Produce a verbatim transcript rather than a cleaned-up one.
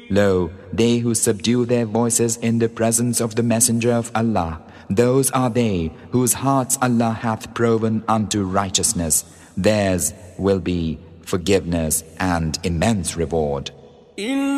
Lo, they who subdue their voices in the presence of the Messenger of Allah, those are they whose hearts Allah hath proven unto righteousness. Theirs will be forgiveness and immense reward.